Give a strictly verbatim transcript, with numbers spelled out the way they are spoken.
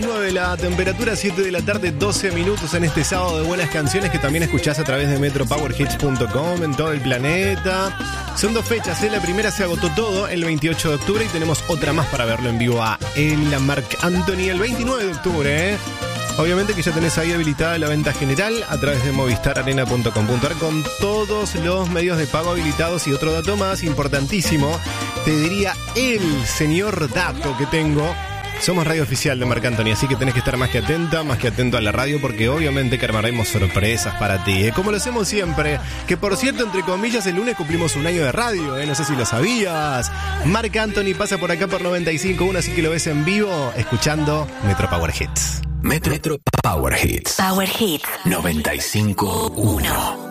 nueve la temperatura, siete de la tarde, doce minutos en este sábado de buenas canciones que también escuchás a través de metro power hits punto com en todo el planeta. Son dos fechas, ¿eh? La primera se agotó todo el veintiocho de octubre y tenemos otra más para verlo en vivo a él, a Marc Anthony, el veintinueve de octubre, ¿eh? Obviamente que ya tenés ahí habilitada la venta general a través de movistar arena punto com punto ar con todos los medios de pago habilitados y otro dato más importantísimo, te diría el señor dato que tengo. Somos radio oficial de Marc Anthony, así que tenés que estar más que atenta, más que atento a la radio, porque obviamente que armaremos sorpresas para ti, ¿eh? Como lo hacemos siempre, que por cierto, entre comillas, el lunes cumplimos un año de radio, ¿eh? No sé si lo sabías. Marc Anthony pasa por acá por noventa y cinco punto uno, así que lo ves en vivo, escuchando Metro Power Hits. Metro, Metro Power Hits. Power Hits noventa y cinco punto uno.